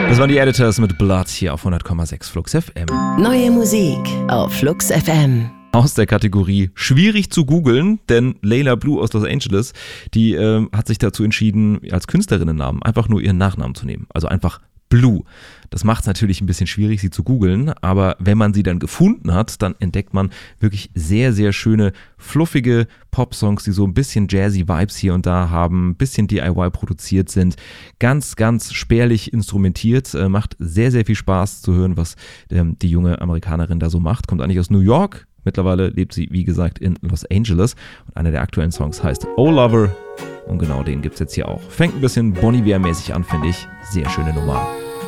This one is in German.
Das waren die Editors mit Blood hier auf 100,6 Flux FM. Neue Musik auf Flux FM. Aus der Kategorie schwierig zu googeln, denn Layla Blue aus Los Angeles, die hat sich dazu entschieden, als Künstlerinnennamen einfach nur ihren Nachnamen zu nehmen. Also einfach Blue. Das macht es natürlich ein bisschen schwierig, sie zu googeln, aber wenn man sie dann gefunden hat, dann entdeckt man wirklich sehr, sehr schöne, fluffige Pop-Songs, die so ein bisschen jazzy Vibes hier und da haben, ein bisschen DIY produziert sind, ganz, ganz spärlich instrumentiert, macht sehr, sehr viel Spaß zu hören, was die junge Amerikanerin da so macht, kommt eigentlich aus New York. Mittlerweile lebt sie, wie gesagt, in Los Angeles und einer der aktuellen Songs heißt Oh Lover und genau den gibt's jetzt hier auch. Fängt ein bisschen Bon Iver-mäßig an, finde ich. Sehr schöne Nummer.